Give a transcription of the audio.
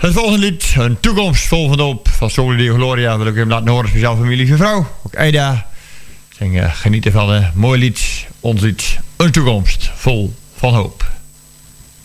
Het volgende lied, Een toekomst vol van hoop, van Soli Deo Gloria, wil ik hem laten horen. Speciaal familie en vrouw, ook Aida. Genieten van een mooi lied, ons lied, Een toekomst vol van hoop.